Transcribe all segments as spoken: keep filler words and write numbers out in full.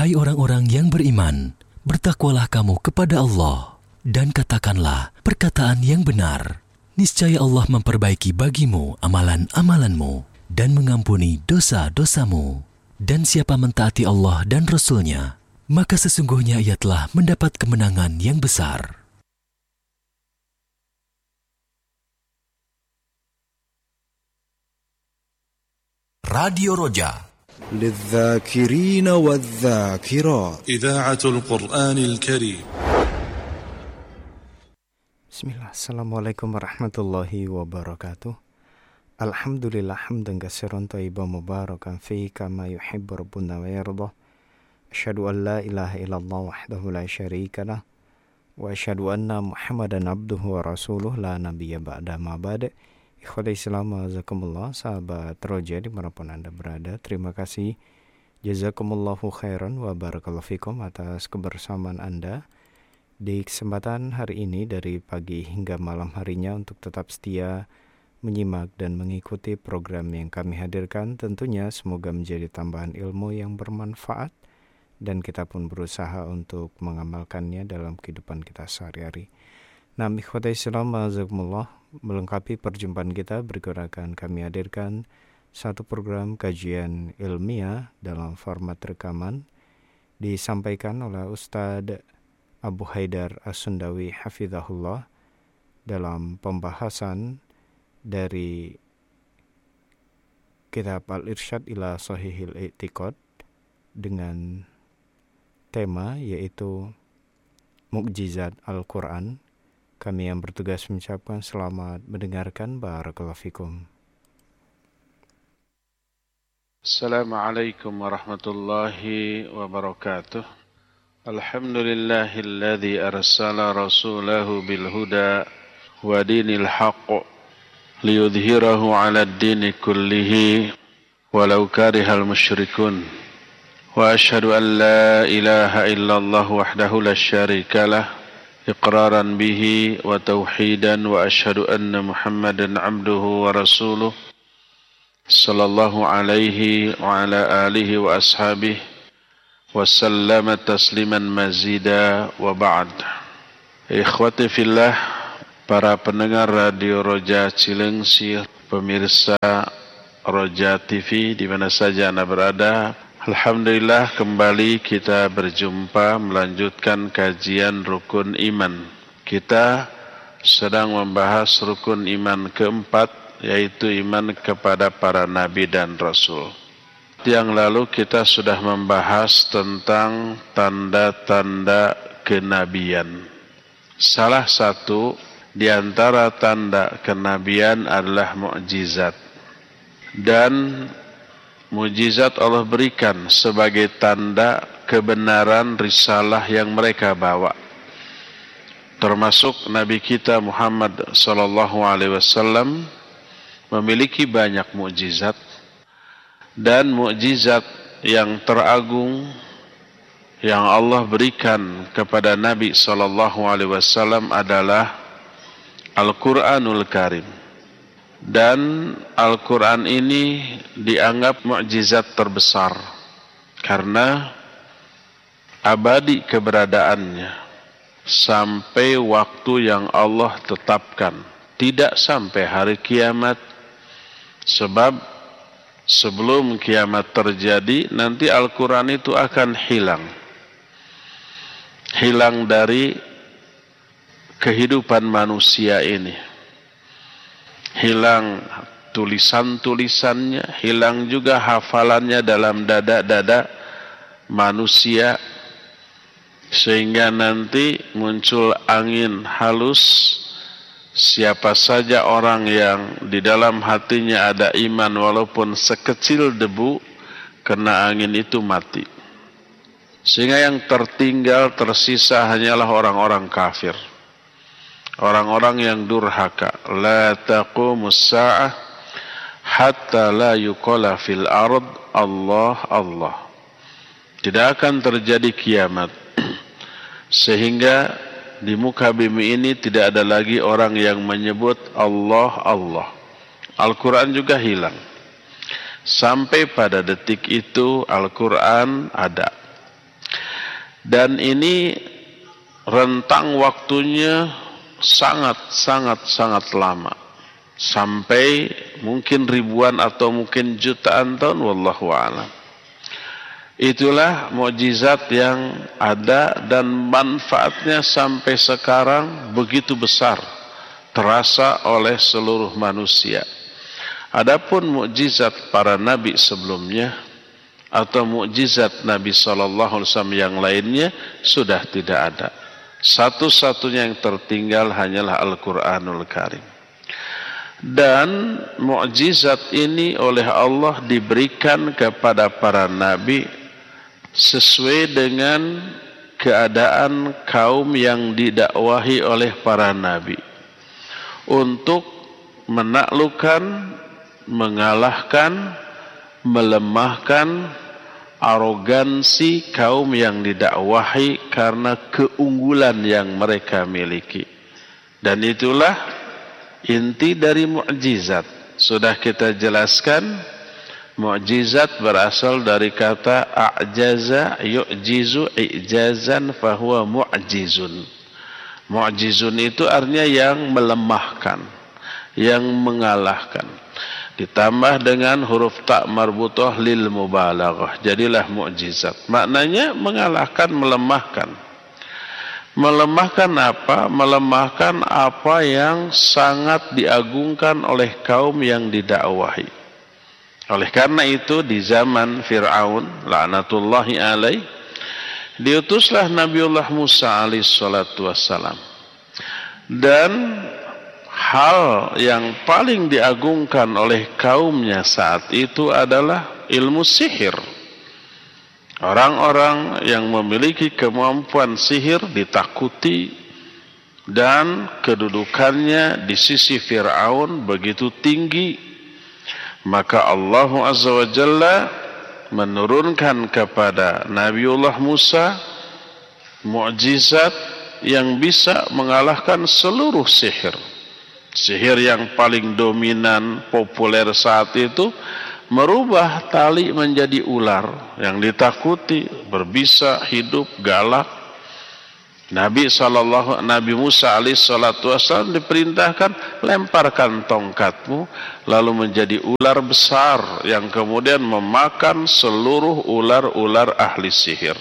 Hai orang-orang yang beriman, bertakwalah kamu kepada Allah, dan katakanlah perkataan yang benar. Niscaya Allah memperbaiki bagimu amalan-amalanmu, dan mengampuni dosa-dosamu. Dan siapa mentaati Allah dan Rasul-Nya, maka sesungguhnya ia telah mendapat kemenangan yang besar. Radio Roja للذاكرين والذاكرات إذاعة القرآن الكريم. Bismillah, Assalamualaikum warahmatullahi wabarakatuh. Alhamdulillah hamdan katsiran thayyiban mubarakan fi kama yuhibbu rabbuna wa yardah. Asyhadu an la ilaha illallah wahdahu la syarika lah wa asyhadu anna Muhammadan abduhu wa rasuluh la nabiyya ba'da ma ba'da. Ikhwatul Islam, jazakumullah, sahabat Roja dimanapun Anda berada, terima kasih jazakumullahu khairan wa barakallahu fikum atas kebersamaan Anda di kesempatan hari ini dari pagi hingga malam harinya untuk tetap setia menyimak dan mengikuti program yang kami hadirkan. Tentunya semoga menjadi tambahan ilmu yang bermanfaat dan kita pun berusaha untuk mengamalkannya dalam kehidupan kita sehari-hari. Nah, ikhwatul Islam, jazakumullah, melengkapi perjumpaan kita berikut akan kami hadirkan satu program kajian ilmiah dalam format rekaman disampaikan oleh Ustadz Abu Haidar As-Sundawi hafizahullah dalam pembahasan dari kitab Al-Irsyad ila Shahihil I'tiqad dengan tema yaitu Mukjizat Al-Quran. Kami yang bertugas mengucapkan selamat mendengarkan. Barakallahu fikum. Assalamualaikum warahmatullahi wabarakatuh. Alhamdulillahilladzi arsala rasulahu bil huda wa dinil haqq liyudhhirahu 'ala ad-dini kullihi walau karihal musyrikun. Wa asyhadu an la ilaha illallah wahdahu la syarika lah iqraran bihi wa tauhidan wa asyhadu anna Muhammadan abduhu wa rasuluh sallallahu alaihi wa ala alihi wa ashabihi wa sallama tasliman mazida wa ba'd. Ikhwati fillah, para pendengar Radio Roja Cilengsi, pemirsa Roja T V di mana saja Anda berada, alhamdulillah kembali kita berjumpa melanjutkan kajian rukun iman. Kita sedang membahas rukun iman keempat, yaitu iman kepada para nabi dan rasul. Yang lalu kita sudah membahas tentang tanda-tanda kenabian. Salah satu di antara tanda kenabian adalah mukjizat. Dan mukjizat Allah berikan sebagai tanda kebenaran risalah yang mereka bawa. Termasuk Nabi kita Muhammad sallallahu alaihi wasallam memiliki banyak mukjizat, dan mukjizat yang teragung yang Allah berikan kepada Nabi sallallahu alaihi wasallam adalah Al-Qur'anul Karim. Dan Al-Quran ini dianggap mukjizat terbesar karena abadi keberadaannya sampai waktu yang Allah tetapkan, tidak sampai hari kiamat. Sebab sebelum kiamat terjadi nanti Al-Quran itu akan hilang hilang dari kehidupan manusia ini. Hilang tulisan-tulisannya, hilang juga hafalannya dalam dada-dada manusia, sehingga nanti muncul angin halus. Siapa saja orang yang di dalam hatinya ada iman walaupun sekecil debu, kena angin itu mati. Sehingga yang tertinggal tersisa hanyalah orang-orang kafir, orang-orang yang durhaka. La taqumus sa'ah hatta la yuqala fil ard Allah Allah. Tidak akan terjadi kiamat sehingga di muka bumi ini tidak ada lagi orang yang menyebut Allah Allah. Al-Quran juga hilang. Sampai pada detik itu Al-Quran ada. Dan ini rentang waktunya sangat sangat sangat lama, sampai mungkin ribuan atau mungkin jutaan tahun, wallahu a'lam. Itulah mukjizat yang ada dan manfaatnya sampai sekarang begitu besar, terasa oleh seluruh manusia. Adapun mukjizat para nabi sebelumnya atau mukjizat Nabi sallallahu alaihi wasallam yang lainnya sudah tidak ada. Satu-satunya yang tertinggal hanyalah Al-Qur'anul Karim. Dan mukjizat ini oleh Allah diberikan kepada para nabi sesuai dengan keadaan kaum yang didakwahi oleh para nabi, untuk menaklukkan, mengalahkan, melemahkan arogansi kaum yang didakwahi karena keunggulan yang mereka miliki. Dan itulah inti dari mukjizat. Sudah kita jelaskan, mukjizat berasal dari kata a'jaza yu'jizu i'jazan fahuwa mu'jizun. Mu'jizun itu artinya yang melemahkan, yang mengalahkan. Ditambah dengan huruf ta marbutah lil mubalaghah, jadilah mukjizat. Maknanya mengalahkan, melemahkan. Melemahkan apa? Melemahkan apa yang sangat diagungkan oleh kaum yang didakwahi. Oleh karena itu di zaman Fir'aun laknatullahi alaih, diutuslah Nabiullah Musa alaihi salatu wassalam. Dan hal yang paling diagungkan oleh kaumnya saat itu adalah ilmu sihir. Orang-orang yang memiliki kemampuan sihir ditakuti, dan kedudukannya di sisi Fir'aun begitu tinggi. Maka Allah Azza wa Jalla menurunkan kepada Nabiullah Musa mukjizat yang bisa mengalahkan seluruh sihir. Sihir yang paling dominan, populer saat itu, merubah tali menjadi ular yang ditakuti, berbisa, hidup, galak. Nabi sallallahu Nabi Musa alaihi salatu wasallam diperintahkan, lemparkan tongkatmu, lalu menjadi ular besar yang kemudian memakan seluruh ular-ular ahli sihir.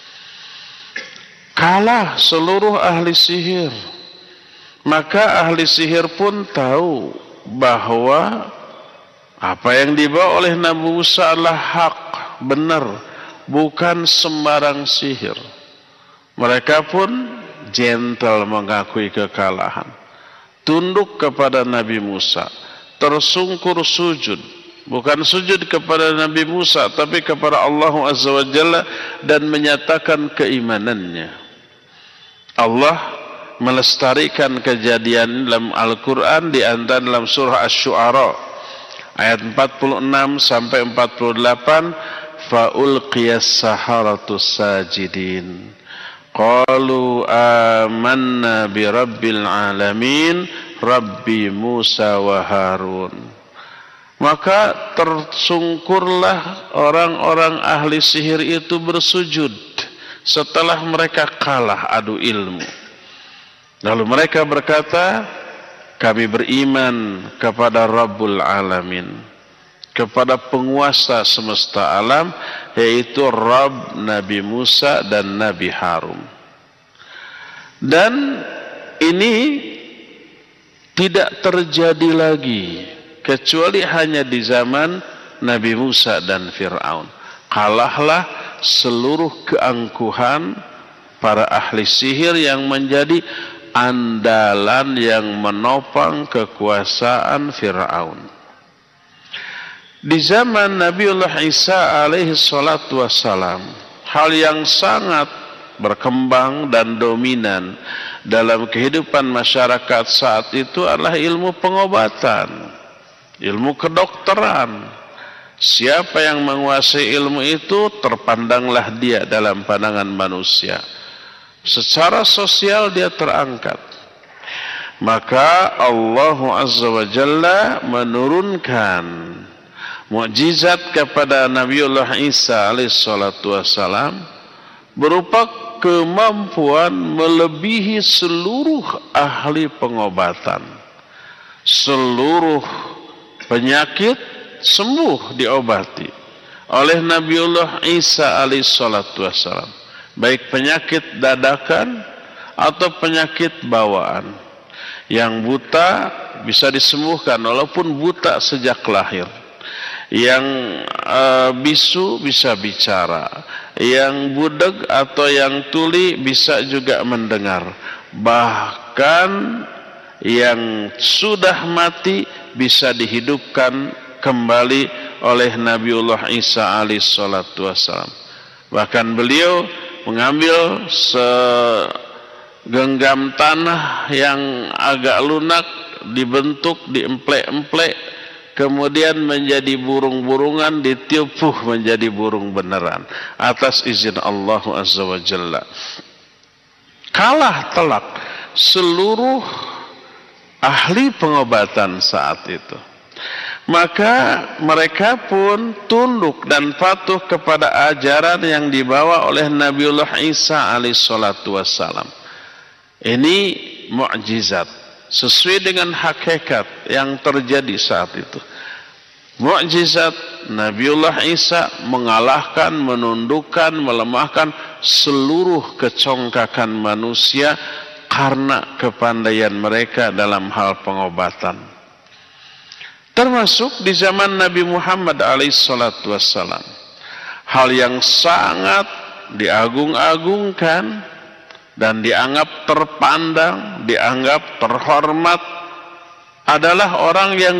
Kalah seluruh ahli sihir. Maka ahli sihir pun tahu bahwa apa yang dibawa oleh Nabi Musa adalah hak, benar, bukan sembarang sihir. Mereka pun gentle mengakui kekalahan, tunduk kepada Nabi Musa, tersungkur sujud, bukan sujud kepada Nabi Musa tapi kepada Allah Azza wa Jalla, dan menyatakan keimanannya. Allah melestarikan kejadian dalam Al-Quran di antara dalam surah Asy-Syu'ara ayat empat puluh enam sampai empat puluh delapan, faulqiyas saharatu sajidin qalu amanna bi rabbil alamin rabbi Musa wa Harun. Maka tersungkurlah orang-orang ahli sihir itu bersujud setelah mereka kalah adu ilmu. Lalu mereka berkata, kami beriman kepada Rabbul Alamin, kepada penguasa semesta alam, yaitu Rabb Nabi Musa dan Nabi Harun. Dan ini tidak terjadi lagi kecuali hanya di zaman Nabi Musa dan Fir'aun. Kalahlah seluruh keangkuhan para ahli sihir yang menjadi andalan yang menopang kekuasaan Fir'aun. Di zaman Nabiullah Isa alaihi salatu wassalam, hal yang sangat berkembang dan dominan dalam kehidupan masyarakat saat itu adalah ilmu pengobatan, ilmu kedokteran. Siapa yang menguasai ilmu itu, terpandanglah dia dalam pandangan manusia. Secara sosial dia terangkat. Maka Allah Azza wa Jalla menurunkan mukjizat kepada Nabiullah Isa alaihi salatu wassalam berupa kemampuan melebihi seluruh ahli pengobatan. Seluruh penyakit sembuh diobati oleh Nabiullah Isa alaihissalatu wassalam, baik penyakit dadakan atau penyakit bawaan. Yang buta bisa disembuhkan walaupun buta sejak lahir. Yang uh, bisu bisa bicara, yang budeg atau yang tuli bisa juga mendengar, bahkan yang sudah mati bisa dihidupkan kembali oleh Nabiullah Isa alaihissalatu wassalam. Bahkan beliau mengambil segenggam tanah yang agak lunak, dibentuk, diemplek-emplek, kemudian menjadi burung-burungan, ditiupuh menjadi burung beneran atas izin Allah Azza wa Jalla. Kalah telak seluruh ahli pengobatan saat itu. Maka mereka pun tunduk dan patuh kepada ajaran yang dibawa oleh Nabiullah Isa alaihissalatu wassalam. Ini mukjizat sesuai dengan hakikat yang terjadi saat itu. Mukjizat Nabiullah Isa mengalahkan, menundukkan, melemahkan seluruh kecongkakan manusia karena kepandaian mereka dalam hal pengobatan. Termasuk di zaman Nabi Muhammad alaihissalatu wassalam, hal yang sangat diagung-agungkan dan dianggap terpandang, dianggap terhormat adalah orang yang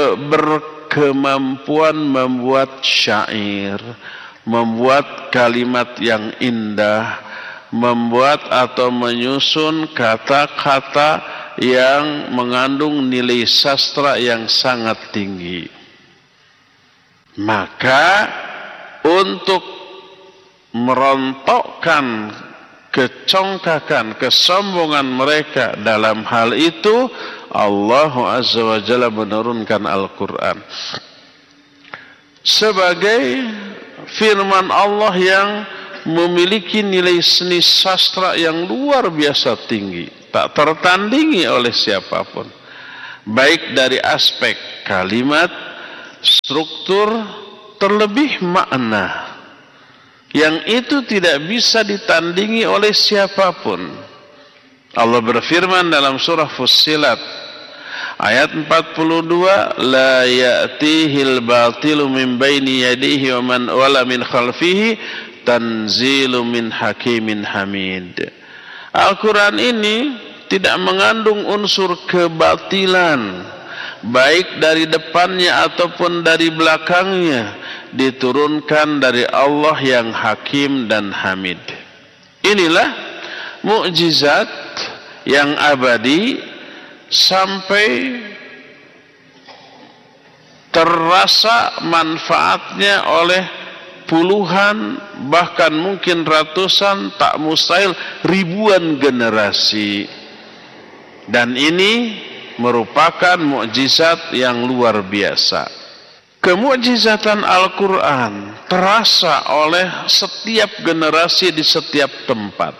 berkemampuan membuat syair, membuat kalimat yang indah, membuat atau menyusun kata-kata yang mengandung nilai sastra yang sangat tinggi. Maka untuk merontokkan kecongkakan, kesombongan mereka dalam hal itu, Allah Azza wa Jalla menurunkan Al-Quran sebagai firman Allah yang memiliki nilai seni sastra yang luar biasa tinggi, tak tertandingi oleh siapapun, baik dari aspek kalimat, struktur, terlebih makna, yang itu tidak bisa ditandingi oleh siapapun. Allah berfirman dalam surah Fussilat ayat empat puluh dua, la ya'tihil batilu min baini yadihi wa man wala min khalfihi tanzilu min hakimin hamid. Al-Quran ini tidak mengandung unsur kebatilan, baik dari depannya ataupun dari belakangnya, diturunkan dari Allah yang hakim dan hamid. Inilah mukjizat yang abadi sampai terasa manfaatnya oleh puluhan, bahkan mungkin ratusan, tak mustahil ribuan generasi. Dan ini merupakan mukjizat yang luar biasa. Kemukjizatan Al-Quran terasa oleh setiap generasi di setiap tempat.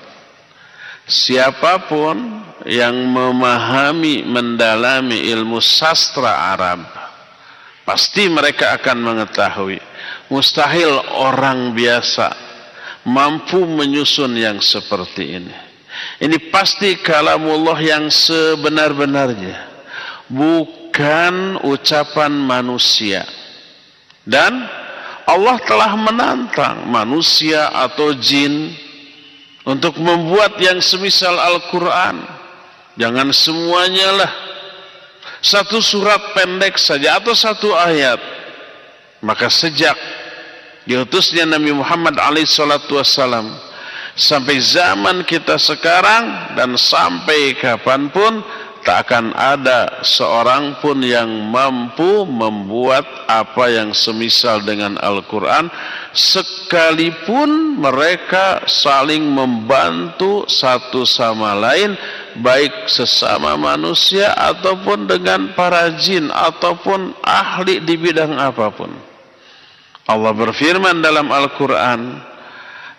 Siapapun yang memahami, mendalami ilmu sastra Arab, pasti mereka akan mengetahui mustahil orang biasa mampu menyusun yang seperti ini. Ini pasti kalamullah yang sebenar-benarnya, bukan ucapan manusia. Dan Allah telah menantang manusia atau jin untuk membuat yang semisal Al-Quran. Jangan semuanya lah, satu surat pendek saja atau satu ayat. Maka sejak diutusnya Nabi Muhammad alaihissalatu wassalam sampai zaman kita sekarang dan sampai kapanpun, tak akan ada seorang pun yang mampu membuat apa yang semisal dengan Al-Quran, sekalipun mereka saling membantu satu sama lain, baik sesama manusia ataupun dengan para jin ataupun ahli di bidang apapun. Allah berfirman dalam Al-Quran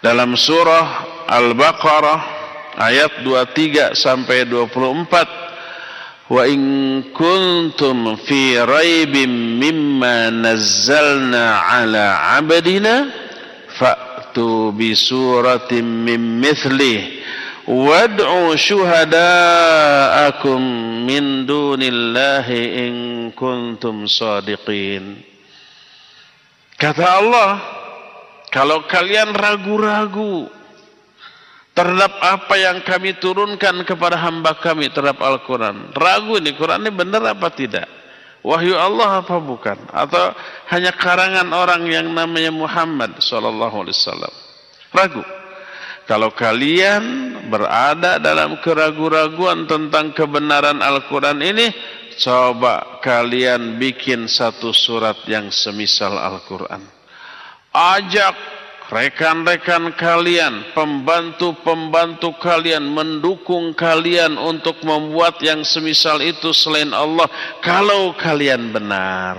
dalam surah Al-Baqarah ayat dua puluh tiga sampai dua puluh empat, wa in kuntum fi raibim mimma nazzalna ala abdina fa'tu bi suratin min mithlih wad'u syuhada'akum min dunillahi in kuntum shadiqin. Kata Allah, kalau kalian ragu-ragu terhadap apa yang kami turunkan kepada hamba kami terhadap Al-Quran, ragu ini Quran ini benar apa tidak, wahyu Allah apa bukan, atau hanya karangan orang yang namanya Muhammad sallallahu alaihi wasallam, ragu. Kalau kalian berada dalam keraguan-raguan tentang kebenaran Al-Quran ini, coba kalian bikin satu surat yang semisal Al-Quran. Ajak rekan-rekan kalian, pembantu-pembantu kalian, mendukung kalian untuk membuat yang semisal itu selain Allah, kalau kalian benar.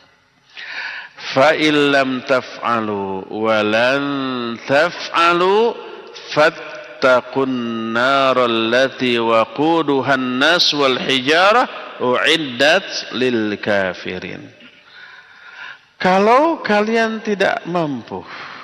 Fa illam taf'alu wa lan taf'alu fattaqun naral lati waquduha an-nas wal hijarah u'iddat lil kafirin. Kalau kalian tidak mampu,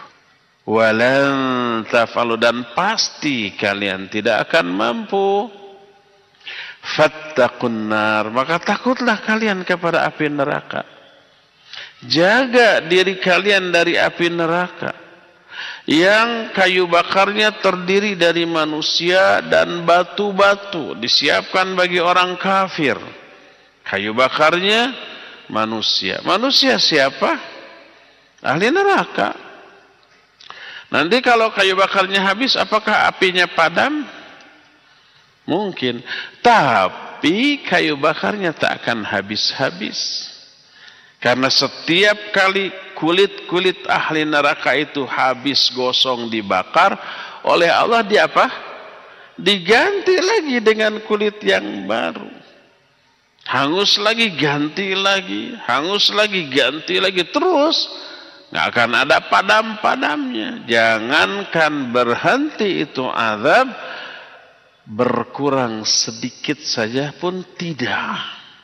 walan taf'alu, dan pasti kalian tidak akan mampu, fattaqun nar, maka takutlah kalian kepada api neraka. Jaga diri kalian dari api neraka yang kayu bakarnya terdiri dari manusia dan batu-batu, disiapkan bagi orang kafir. Kayu bakarnya manusia. Manusia siapa? Ahli neraka. Nanti kalau kayu bakarnya habis, apakah apinya padam? Mungkin. Tapi kayu bakarnya tak akan habis-habis. Karena setiap kali kulit-kulit ahli neraka itu habis gosong dibakar, oleh Allah di apa? Diganti lagi dengan kulit yang baru. Hangus lagi, ganti lagi. Hangus lagi, ganti lagi. Terus nggak akan ada padam-padamnya. Jangankan berhenti itu azab, berkurang sedikit saja pun tidak.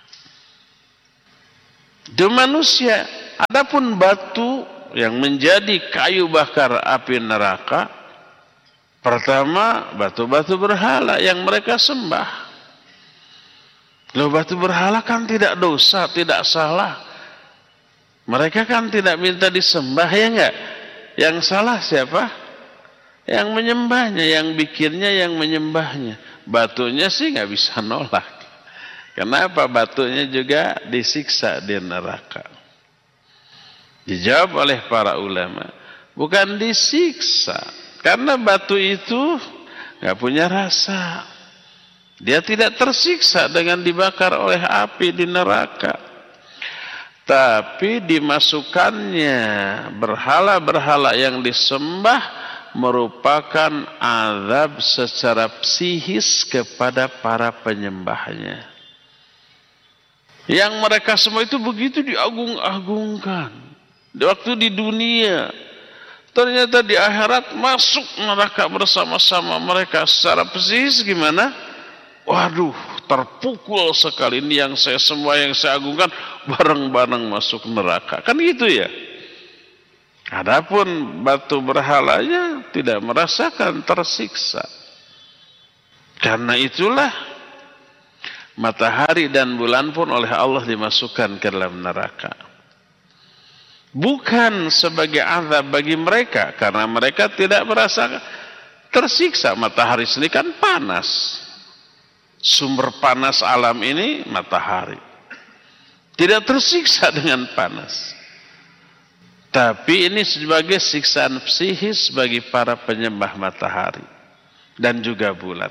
Itu manusia. Adapun batu yang menjadi kayu bakar api neraka, pertama batu-batu berhala yang mereka sembah. Loh, batu berhala kan tidak dosa, tidak salah. Mereka kan tidak minta disembah, ya enggak? Yang salah siapa? Yang menyembahnya, yang bikinnya, yang menyembahnya. Batunya sih nggak bisa nolak. Kenapa? Batunya juga disiksa di neraka. Dijawab oleh para ulama, bukan disiksa, karena batu itu nggak punya rasa. Dia tidak tersiksa dengan dibakar oleh api di neraka. Tapi dimasukkannya berhala-berhala yang disembah merupakan azab secara psikis kepada para penyembahnya. Yang mereka semua itu begitu diagung-agungkan di waktu di dunia. Ternyata di akhirat masuk neraka bersama-sama mereka. Secara psikis gimana? Waduh, terpukul sekali, ini yang saya semua yang saya agungkan bareng-bareng masuk neraka. Kan gitu ya. Adapun batu berhalanya tidak merasakan tersiksa. Karena itulah matahari dan bulan pun oleh Allah dimasukkan ke dalam neraka. Bukan sebagai azab bagi mereka, karena mereka tidak merasa tersiksa. Matahari sendiri kan panas. Sumber panas alam ini matahari. Tidak tersiksa dengan panas. Tapi ini sebagai siksaan psikis bagi para penyembah matahari dan juga bulan.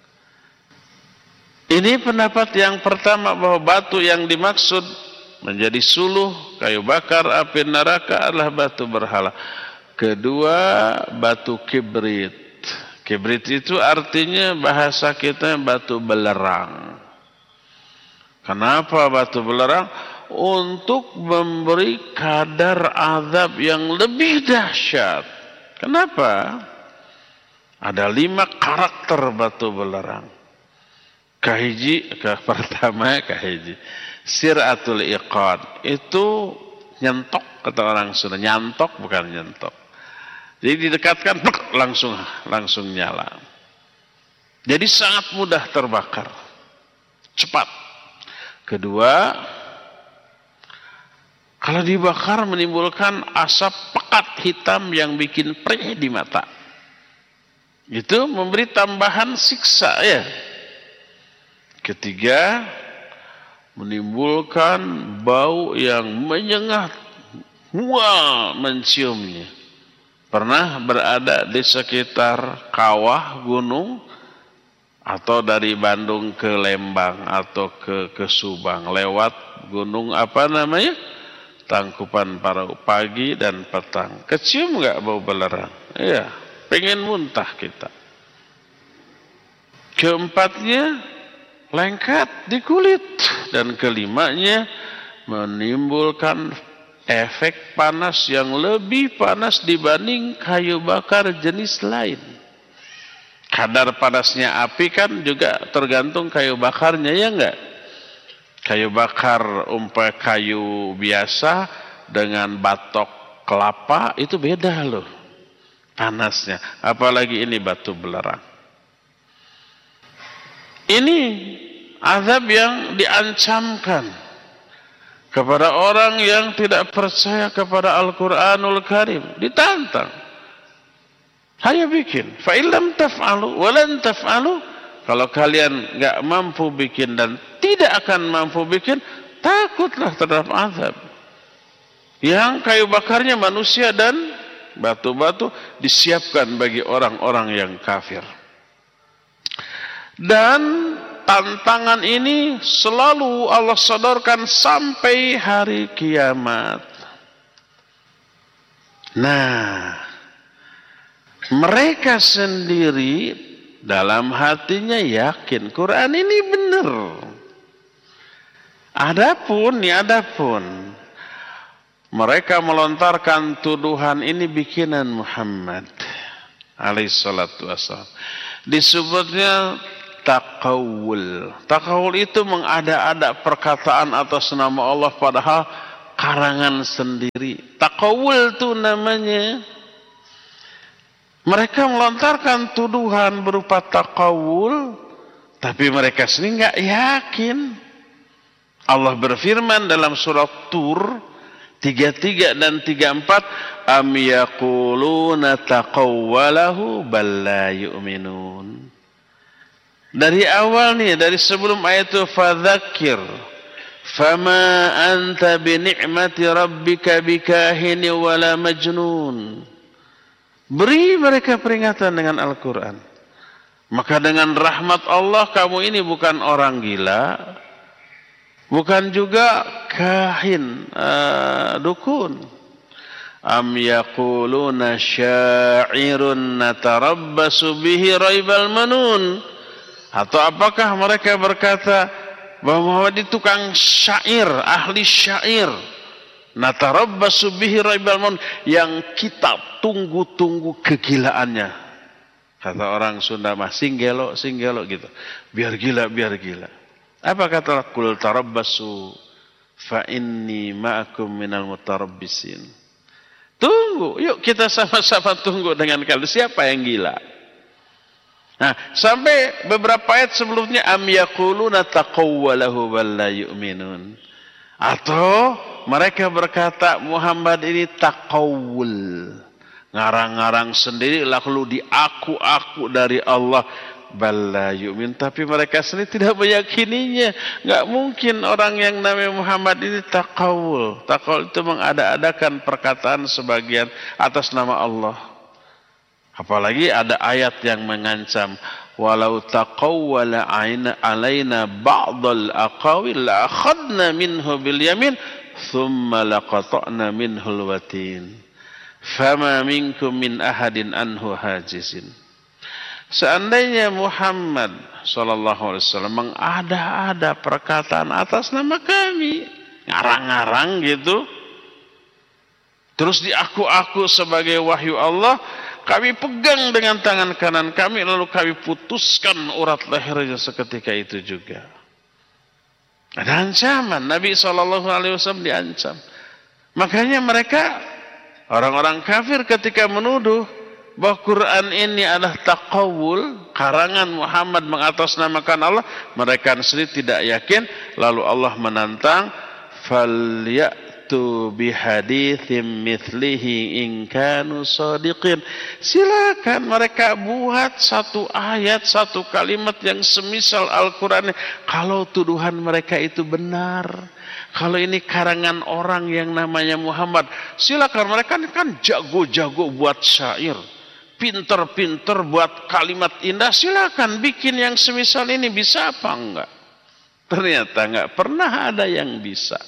Ini pendapat yang pertama, bahwa batu yang dimaksud menjadi suluh, kayu bakar, api neraka adalah batu berhala. Kedua, batu kibrit. Kibrit itu artinya bahasa kita batu belerang. Kenapa batu belerang? Untuk memberi kadar azab yang lebih dahsyat Kenapa? Ada lima karakter batu belerang. Kahiji, ke pertama kahiji. Siratul iqad. Itu nyentok, kata orang Sunda. Nyantok bukan nyentok. Jadi didekatkan, langsung langsung nyala. Jadi sangat mudah terbakar. Cepat. Kedua, kalau dibakar menimbulkan asap pekat hitam yang bikin perih di mata. Itu memberi tambahan siksa ya. Ketiga, menimbulkan bau yang menyengat, mual menciumnya. Pernah berada di sekitar kawah gunung atau dari Bandung ke Lembang atau ke ke Subang lewat gunung apa namanya? Tangkupan Parau pagi dan petang. Kecium enggak bau belerang? Iya, pengen muntah kita. Keempatnya lengket di kulit dan kelimanya menimbulkan efek panas yang lebih panas dibanding kayu bakar jenis lain. Kadar panasnya api kan juga tergantung kayu bakarnya ya enggak? Kayu bakar umpama kayu biasa dengan batok kelapa itu beda loh panasnya. Apalagi ini batu belerang. Ini azab yang diancamkan kepada orang yang tidak percaya kepada Al-Quranul Karim. Ditantang. Hanya bikin. Fa illam taf'alu walan taf'alu. Kalau kalian enggak mampu bikin dan tidak akan mampu bikin, takutlah terhadap azab. Yang kayu bakarnya manusia dan batu-batu disiapkan bagi orang-orang yang kafir. Dan tantangan ini selalu Allah sodorkan sampai hari kiamat. Nah, mereka sendiri dalam hatinya yakin Quran ini benar. Adapun, ya adapun mereka melontarkan tuduhan ini bikinan Muhammad alaihi salatu wassalam. Disebutnya taqawul. Taqawul itu mengada-ada perkataan atas nama Allah padahal karangan sendiri. Taqawul itu namanya. Mereka melontarkan tuduhan berupa taqawul, tapi mereka sendiri enggak yakin. Allah berfirman dalam surat Tur tiga puluh tiga dan tiga puluh empat, am yaquluna taqawwalahu bal la yu'minun. Dari awal nih, dari sebelum ayat itu, fadzakir fama anta bi ni'mati rabbika bikahini wala majnun. Beri mereka peringatan dengan Al-Quran. Maka dengan rahmat Allah kamu ini bukan orang gila, bukan juga kahin, uh, dukun. Am yaquluna sya'irun natarabbasu bihi raibal manun. Atau apakah mereka berkata bahwa dia tukang syair, ahli syair. Natarabbasu bihi raibal manun, yang kita tunggu-tunggu kegilaannya. Kata orang Sunda mah singgelo, singgelo gitu. Biar gila, biar gila. Apa kata kul tarabbasu fa inni ma'akum minal mutarabbisin. Tunggu, yuk kita sama-sama tunggu dengan kalian. Siapa yang gila? Nah, sampai beberapa ayat sebelumnya am yaquluna taqawwalahu bal la yu'minun. Atau mereka berkata Muhammad ini taqawul, ngarang-ngarang sendiri lalu diaku-aku dari Allah, bal la yu'min, tapi mereka sendiri tidak meyakininya. Enggak mungkin orang yang namanya Muhammad ini taqawul. Taqawul itu mengada-adakan perkataan sebagian atas nama Allah. Apalagi ada ayat yang mengancam, walau taqawwala alaina ba'dal aqawil la akhadna minhu bil yamin thumma laqata'na minhu al watin fama minkum min ahadin anhu hajizin. Seandainya Muhammad sallallahu alaihi wasallam mengada-ada perkataan atas nama kami, ngarang-ngarang gitu, terus diaku-aku sebagai wahyu Allah, kami pegang dengan tangan kanan kami, lalu kami putuskan urat lehernya seketika itu juga. Ada ancaman, Nabi shallallahu alaihi wasallam diancam. Makanya mereka, orang-orang kafir ketika menuduh bahwa Quran ini adalah taqawul, karangan Muhammad mengatasnamakan Allah, mereka sendiri tidak yakin. Lalu Allah menantang, falyatu bihaditsim mithlihi in kanu shadiqin. Silakan mereka buat satu ayat, satu kalimat yang semisal Al-Quran kalau tuduhan mereka itu benar. Kalau ini karangan orang yang namanya Muhammad, silakan. Mereka kan jago-jago buat syair, pinter-pinter buat kalimat indah, silakan bikin yang semisal ini. Bisa apa enggak? Ternyata enggak pernah ada yang bisa.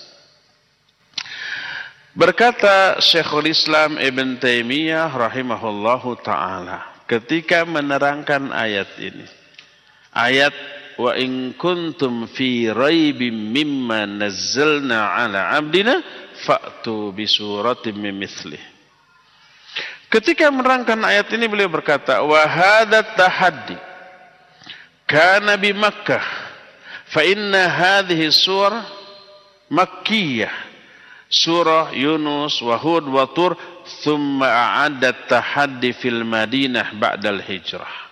Berkata Syekhul Islam Ibn Taimiyah rahimahullahu ta'ala ketika menerangkan ayat ini, ayat wa in kuntum fi raibim mimma nazzalna ala abdina fa'tu bi suratin min mithlih. Ketika menerangkan ayat ini beliau berkata, wa hadha tahaddi kana bi Makkah fa inna hadhihi surah makkiyah, surah Yunus wa Hud wa Tur, thumma a'adda tahaddi fil Madinah ba'dal hijrah.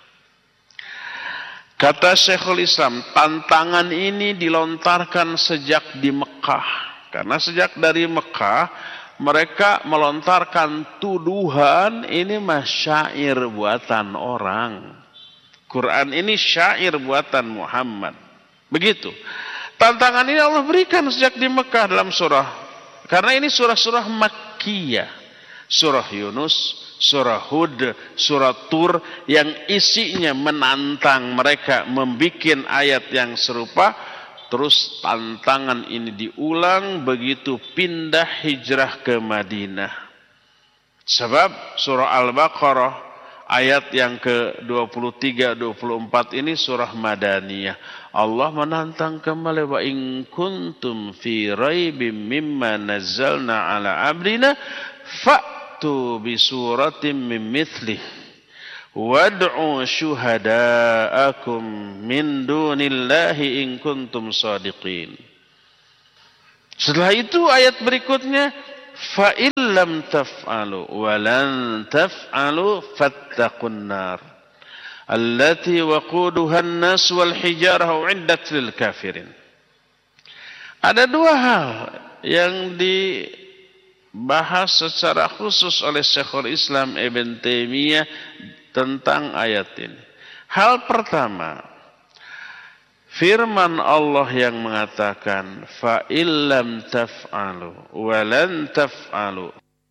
Kata Syekhul Islam, tantangan ini dilontarkan sejak di Mekah. Karena sejak dari Mekah, mereka melontarkan tuduhan ini mah syair buatan orang. Quran ini syair buatan Muhammad. Begitu. Tantangan ini Allah berikan sejak di Mekah dalam surah. Karena ini surah-surah Makkiyah. Surah Yunus, surah Hud, surah Tur yang isinya menantang mereka membikin ayat yang serupa. Terus tantangan ini diulang begitu pindah hijrah ke Madinah. Sebab surah Al-Baqarah ayat yang ke dua puluh tiga dua puluh empat ini surah Madaniyah. Allah menantang kembali, wa in kuntum fi raibim mimma nazzalna ala abdina fa'tu bi suratin min mithlih wad'u syuhada'akum min dunillahi in kuntum shadiqin. Setelah itu ayat berikutnya, fa illam taf'alu wa lan taf'alu fattaqun nar allati waquduha an-nas wal hijarah uiddat lil kafirin. Ada dua hal yang dibahas secara khusus oleh Syekhul Islam Ibn Taimiyah tentang ayat ini. Hal pertama, firman Allah yang mengatakan fa illam taf'alu wa lan taf'alu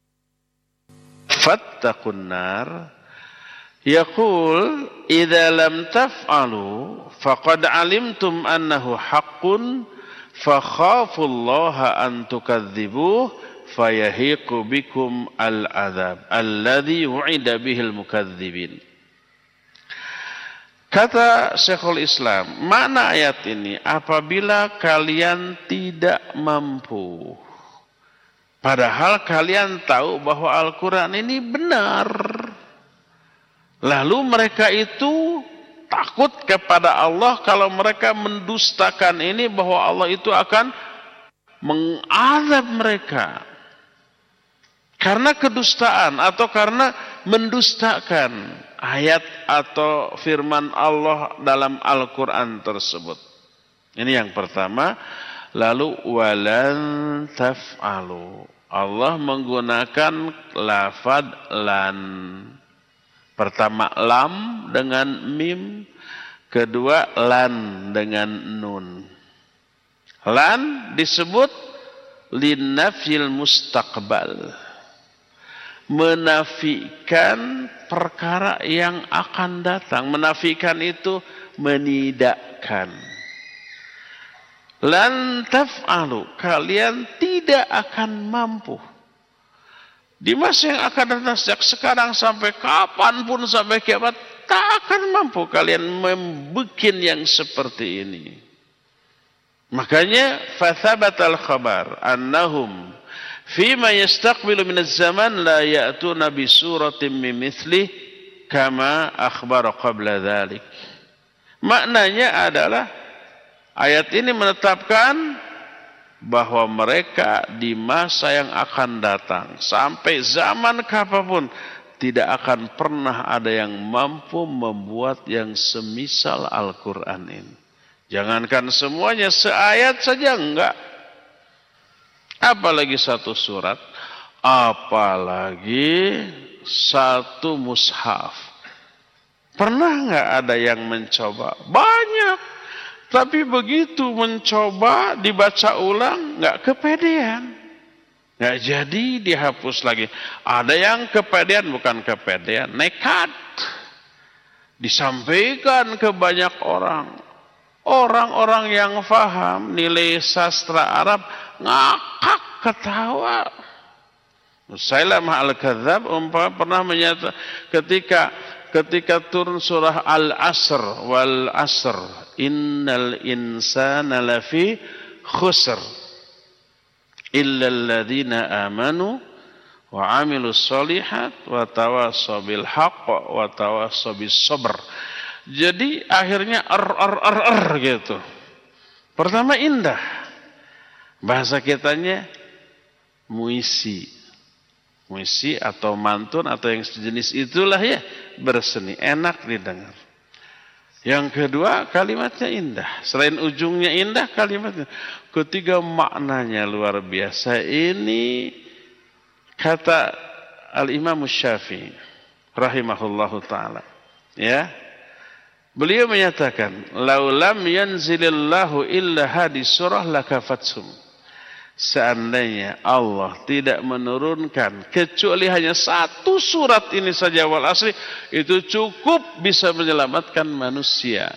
fattaqun nar, yaqul idza lam taf'alu faqad alimtum annahu haqqun fakhafullaha an tukadzibuh fayahiqu bikum al-adzab alladhi wu'ida bihil mukadzibin. Kata Syekhul Islam, makna ayat ini, apabila kalian tidak mampu, padahal kalian tahu bahwa Al-Quran ini benar, lalu mereka itu takut kepada Allah kalau mereka mendustakan ini, bahwa Allah itu akan mengazab mereka karena kedustaan atau karena mendustakan ayat atau firman Allah dalam Al-Quran tersebut. Ini yang pertama. Lalu walan taf'alu, Allah menggunakan lafad lan. Pertama lam dengan mim, kedua lan dengan nun. Lan disebut linnafil mustaqbal, menafikan perkara yang akan datang. Menafikan itu menidakkan. Lan taf'alu, kalian tidak akan mampu. Di masa yang akan datang, sejak sekarang sampai kapanpun, sampai kiamat, tak akan mampu kalian membuat yang seperti ini. Makanya fathabatal khabar annahum fima yastaqbilu min az-zaman la ya'tuna bi suratin min mithlih kama akhbara qabla dzalik. Maknanya adalah ayat ini menetapkan bahwa mereka di masa yang akan datang sampai zaman kapanpun tidak akan pernah ada yang mampu membuat yang semisal Al-Quran ini. Jangankan semuanya, seayat saja enggak. Apalagi satu surat, apalagi satu mushaf. Pernah enggak ada yang mencoba? Banyak. Tapi begitu mencoba dibaca ulang, enggak kepedean. Enggak jadi dihapus lagi. Ada yang kepedean, bukan kepedean, nekat. Disampaikan ke banyak orang. Orang-orang yang faham nilai sastra Arab ngakak ketawa. Musailamah al-Kadzdzab umpama pernah menyatakan ketika ketika turun surah Al-Asr wal Asr innal insana lafi khusr illa alladhina amanu wa amilus solihat wa tawassaw bil haqq wa tawassaw bis sabr. Jadi akhirnya er er er er gitu. Pertama indah. Bahasa kitanya muisi. Muisi atau mantun atau yang sejenis itulah ya, berseni, enak didengar. Yang kedua kalimatnya indah. Selain ujungnya indah, kalimatnya. Ketiga maknanya luar biasa. Ini kata Al-Imam Syafi'i rahimahullahu ta'ala. Ya. Beliau menyatakan, laulam yanzilillahu illa hadis surah lakafatsum. Seandainya Allah tidak menurunkan kecuali hanya satu surat ini saja wal asri, itu cukup bisa menyelamatkan manusia.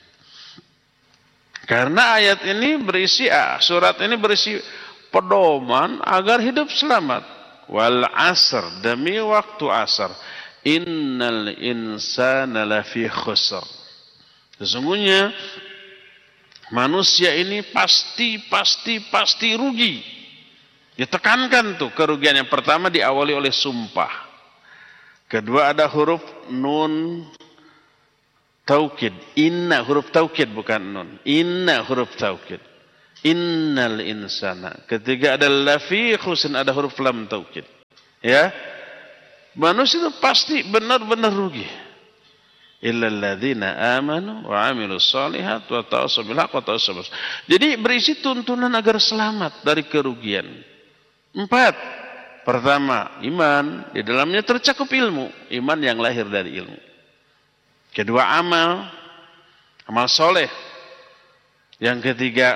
Karena ayat ini berisi, surat ini berisi pedoman agar hidup selamat. Wal asr, demi waktu asar, innal insana lafi khusr. Sesungguhnya manusia ini pasti, pasti, pasti rugi. Ditekankan tuh kerugian. Yang pertama diawali oleh sumpah. Kedua ada huruf nun taukid. Inna huruf taukid bukan nun. Inna huruf taukid. Innal insana. Ketiga ada lafi khusin, ada huruf lam taukid. Ya. Manusia itu pasti benar-benar rugi. Illal ladzina amanu wa amilus solihat wa tawassaw bil haqq wa tawassaw bis sabr. Jadi berisi tuntunan agar selamat dari kerugian. Empat. Pertama, iman, di dalamnya tercakup ilmu, iman yang lahir dari ilmu. Kedua, amal, amal soleh. Yang ketiga,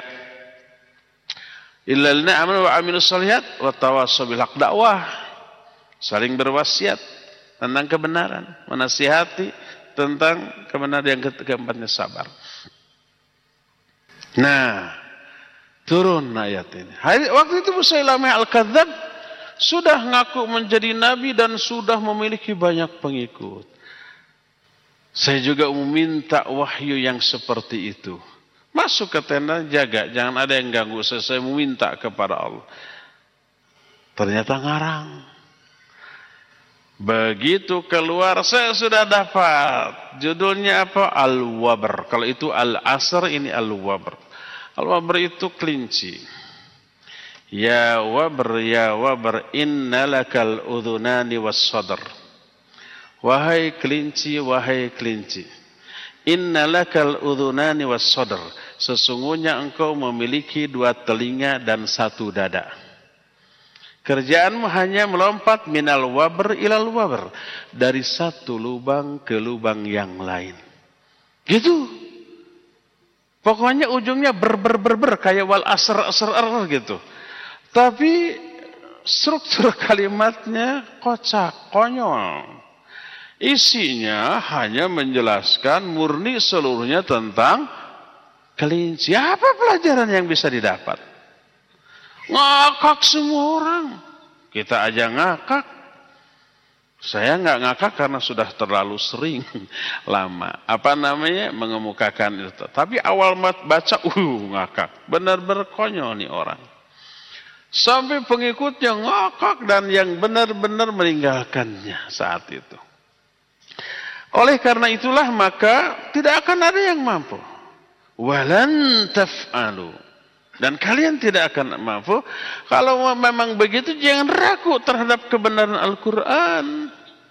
illal ladzina amanu wa amilus solihat wa tawassaw bil haqq, dakwah, saling berwasiat tentang kebenaran, menasihati tentang kebenaran. Yang keempatnya sabar. Nah, turun ayat ini. Waktu itu Musailamah al-Kadzdzab sudah ngaku menjadi nabi dan sudah memiliki banyak pengikut. Saya juga meminta wahyu yang seperti itu. Masuk ke tenda, jaga, jangan ada yang ganggu. Saya meminta kepada Allah. Ternyata ngarang. Begitu keluar, saya sudah dapat. Judulnya apa? Al-Wabr. Kalau itu Al-Asr, ini Al-Wabr. Al-Wabr itu kelinci. Ya Wabr, ya Wabr, inna lakal udhunani was sadr. Wahai kelinci, wahai kelinci. Inna lakal udhunani was sadr. Sesungguhnya engkau memiliki dua telinga dan satu dada. Kerjaanmu hanya melompat minal wabr ilal wabr. Dari satu lubang ke lubang yang lain. Gitu. Pokoknya ujungnya ber ber ber ber. Kayak wal asr asr ar gitu. Tapi struktur kalimatnya kocak, konyol. Isinya hanya menjelaskan murni seluruhnya tentang kelinci. Apa pelajaran yang bisa didapat? Ngakak semua orang. Kita aja ngakak. Saya nggak ngakak karena sudah terlalu sering lama. Apa namanya? Mengemukakan itu. Tapi awal baca, uh ngakak. Benar-benar konyol nih orang. Sampai pengikutnya ngakak dan yang benar-benar meninggalkannya saat itu. Oleh karena itulah maka tidak akan ada yang mampu. Walan taf'alu. Dan kalian tidak akan mampu. Kalau memang begitu jangan ragu terhadap kebenaran Al-Quran.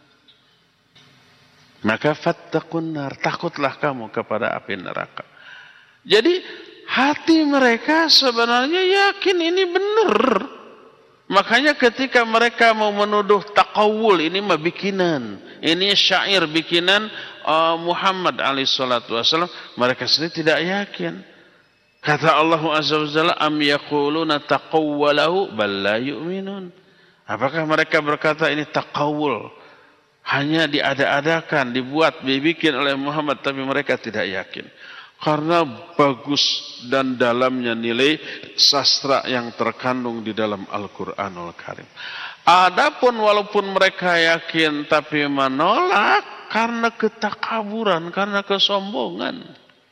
Maka fattaqun nar, takutlah kamu kepada api neraka. Jadi hati mereka sebenarnya yakin ini benar. Makanya ketika mereka mau menuduh taqawul, ini mah bikinan, ini syair bikinan uh, Muhammad alaihi salatu wasallam, mereka sendiri tidak yakin. Kata Allah azza wa jalla, am yaquluna taqawwalahu bal la yu'minun. Apakah mereka berkata ini taqawul, hanya diada-adakan, dibuat, dibikin oleh Muhammad, tapi mereka tidak yakin. Karena bagus dan dalamnya nilai sastra yang terkandung di dalam Al-Quranul Karim. Adapun walaupun mereka yakin tapi menolak karena ketakaburan, karena kesombongan.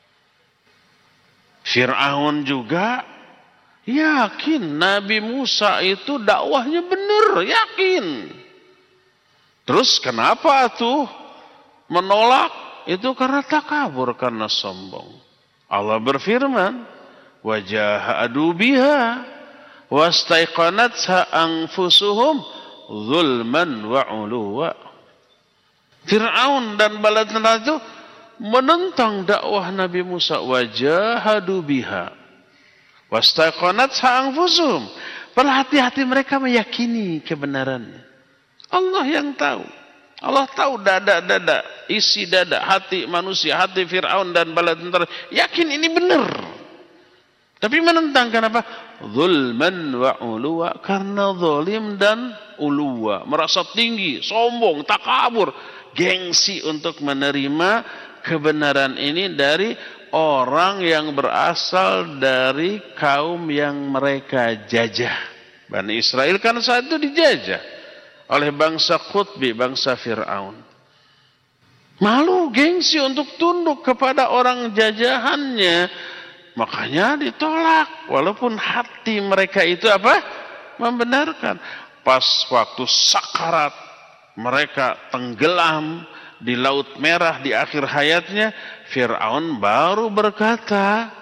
Fir'aun juga yakin Nabi Musa itu dakwahnya benar, yakin. Terus kenapa tuh menolak? Itu karena takabur, karena sombong. Allah berfirman, wajahadu biha wastaiqanatha anfusuhum zulman wa uluwa. Fir'aun dan bala tentara itu menentang dakwah Nabi Musa, wajahadu biha wastaiqanatha anfusuhum. Padahal hati-hati mereka meyakini kebenarannya. Allah yang tahu. Allah tahu dada-dada, isi dada, hati manusia, hati Fir'aun dan bala tentara. Yakin ini benar. Tapi menentang kenapa? Zulman wa uluwa. Karena zalim dan uluwa. Merasa tinggi, sombong, takabur. Gengsi untuk menerima kebenaran ini dari orang yang berasal dari kaum yang mereka jajah. Bani Israel kan saat itu dijajah oleh bangsa Qutbi, bangsa Fir'aun. Malu, gengsi untuk tunduk kepada orang jajahannya. Makanya ditolak. Walaupun hati mereka itu apa? Membenarkan. Pas waktu sakarat, mereka tenggelam di Laut Merah di akhir hayatnya. Fir'aun baru berkata,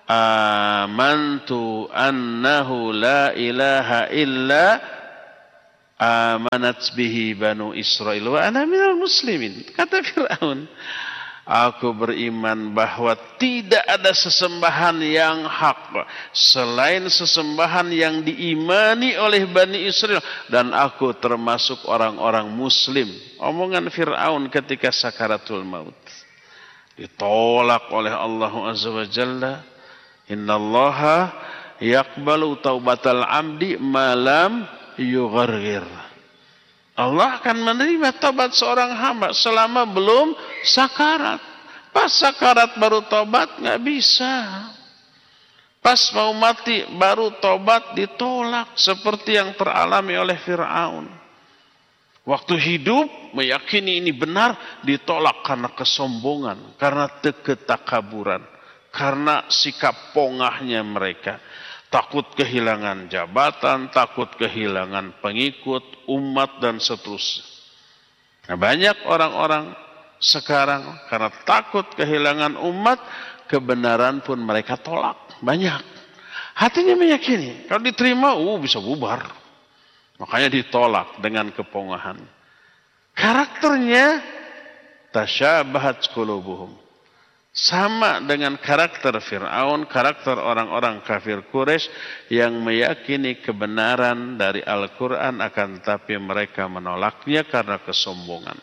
amantu annahu la ilaha illa amanat bihi banu Israel wa ana minal muslimin. Kata Fir'aun, aku beriman bahwa tidak ada sesembahan yang hak selain sesembahan yang diimani oleh Bani Israel, dan aku termasuk orang-orang muslim. Omongan Fir'aun ketika sakaratul maut. Ditolak oleh Allah Azza wa Jalla. Innallaha yaqbalu taubatal abdi malam yughargir. Allah akan menerima taubat seorang hamba selama belum sakarat. Pas sakarat baru taubat nggak bisa. Pas mau mati baru taubat ditolak seperti yang teralami oleh Fir'aun. Waktu hidup meyakini ini benar ditolak karena kesombongan, karena ketakaburan, karena sikap pongahnya mereka. Takut kehilangan jabatan, takut kehilangan pengikut, umat, dan seterusnya. Nah, banyak orang-orang sekarang karena takut kehilangan umat, kebenaran pun mereka tolak. Banyak. Hatinya meyakini, kalau diterima, uh, bisa bubar. Makanya ditolak dengan kepongahan. Karakternya, tasyabahat qulubuhum. Sama dengan karakter Fir'aun, karakter orang-orang kafir Quraisy yang meyakini kebenaran dari Al-Quran, akan tapi mereka menolaknya karena kesombongan.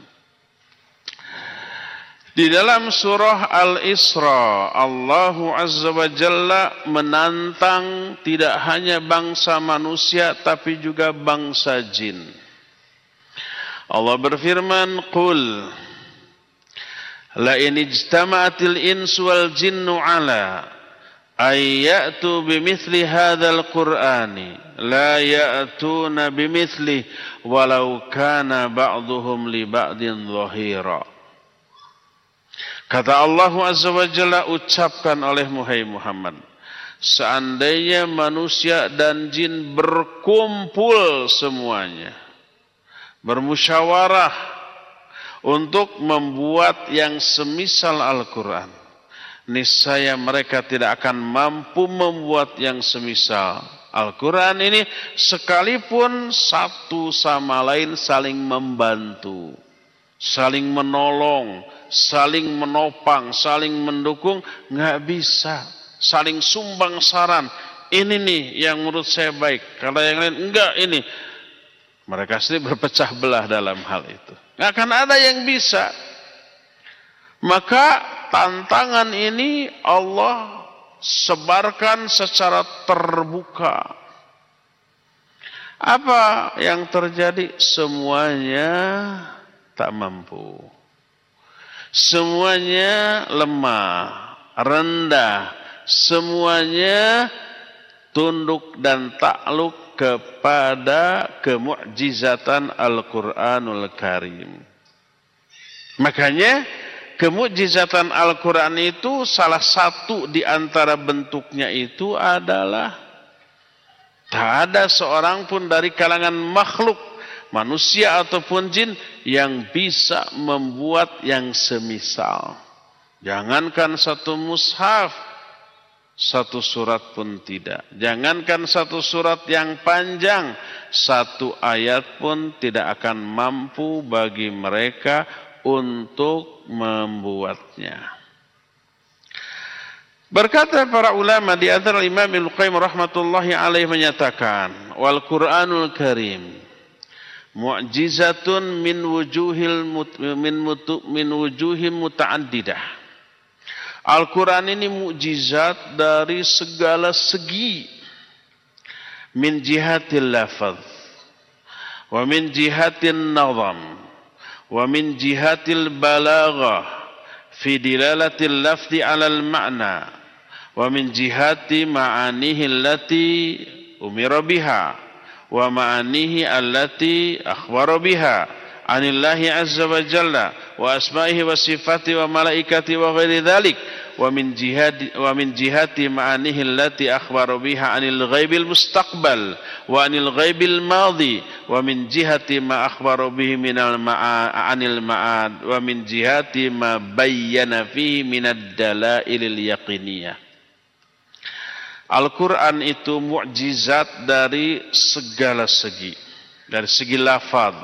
Di dalam surah Al-Isra, Allah Azza wa Jalla menantang tidak hanya bangsa manusia tapi juga bangsa jin. Allah berfirman, Qul la in ijtama'atil insu wal jinnu ala ay ya'tu bimithli hadzal qur'ani la ya'tuna bimithli walau kana ba'dhum li ba'din dhahira. Kata Allah Azza wa Jalla, ucapkan oleh Muhammad, seandainya manusia dan jin berkumpul semuanya, bermusyawarah untuk membuat yang semisal Al-Quran. Niscaya mereka tidak akan mampu membuat yang semisal Al-Quran ini, sekalipun satu sama lain saling membantu, saling menolong, saling menopang, saling mendukung, nggak bisa. Saling sumbang saran, ini nih yang menurut saya baik, kalau yang lain enggak ini. Mereka sendiri berpecah belah dalam hal itu. Nggak akan ada yang bisa. Maka tantangan ini Allah sebarkan secara terbuka. Apa yang terjadi? Semuanya tak mampu. Semuanya lemah, rendah. Semuanya tunduk dan takluk kepada kemukjizatan Al-Quranul Karim. Makanya kemukjizatan Al-Quran itu salah satu di antara bentuknya itu adalah tak ada seorang pun dari kalangan makhluk, manusia ataupun jin, yang bisa membuat yang semisal. Jangankan satu mushaf, satu surat pun tidak. Jangankan satu surat yang panjang, satu ayat pun tidak akan mampu bagi mereka untuk membuatnya. Berkata para ulama, di antara Imam Ibnu Qayyim rahmatullahi alaihi menyatakan, wal Qur'anul Karim mu'jizatun min wujuhil min mutu, min wujuhim muta'addidah. Al-Quran ini mukjizat dari segala segi. Min jihatil lafaz, wa min jihatil nazam, wa min jihatil balaghah fi dilalatil lafzi alal ma'na, wa min jihati ma'anihi allati umira biha, wa ma'anihi allati akhbara biha anillahi azza wa jalla wa asma'ihi wa sifati wa malaikati wa ghairi dhalik, wa min jihadi wa min jihati ma'anihi allati akhbara biha anil ghaibil mustaqbal wa anil ghaibil madhi, wa min jihati ma akhbara bihi minal ma'a anil ma'ad, wa min jihati ma bayyana fihi minad dalailil yaqiniyah. Al-Quran itu mukjizat dari segala segi, dari segi lafaz,